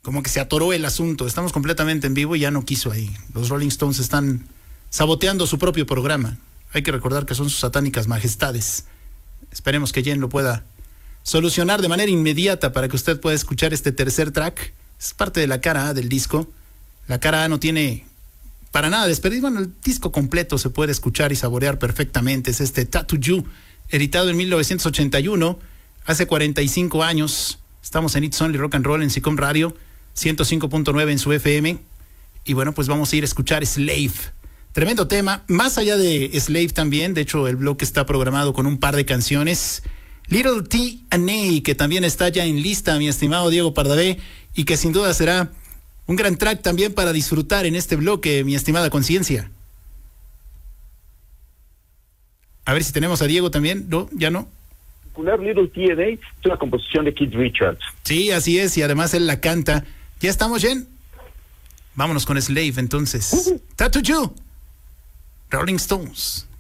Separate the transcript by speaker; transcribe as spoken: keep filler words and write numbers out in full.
Speaker 1: como que se atoró el asunto. Estamos completamente en vivo y ya no quiso ahí. Los Rolling Stones están saboteando su propio programa. Hay que recordar que son sus satánicas majestades. Esperemos que Jen lo pueda solucionar de manera inmediata para que usted pueda escuchar este tercer track. Es parte de la cara A del disco. La cara A no tiene para nada desperdicio. Bueno, el disco completo se puede escuchar y saborear perfectamente. Es este Tattoo You, editado en mil novecientos ochenta y uno, hace cuarenta y cinco años. Estamos en It's Only Rock and Roll en SICOM Radio, ciento cinco punto nueve en su F M. Y bueno, pues vamos a ir a escuchar Slave. Tremendo tema. Más allá de Slave también, de hecho el bloque está programado con un par de canciones. Little T and A, que también está ya en lista, mi estimado Diego Pardavé, y que sin duda será un gran track también para disfrutar en este bloque, mi estimada conciencia. A ver si tenemos a Diego también. No, ya no.
Speaker 2: Little T and A es una composición de Keith Richards.
Speaker 1: Sí, así es, y además él la canta. ¿Ya estamos, Jen? Vámonos con Slave entonces. Uh-huh. Tattoo You, Rolling Stones.